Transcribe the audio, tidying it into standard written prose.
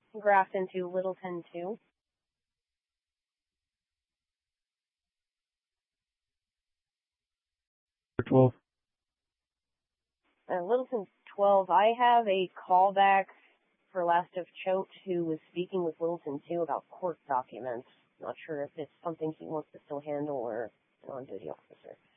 graphed into Littleton 2. 12. Littleton 12, I have a callback for Last of Choate, who was speaking with Littleton 2 about court documents. Not sure if it's something he wants to still handle or an on-duty officer.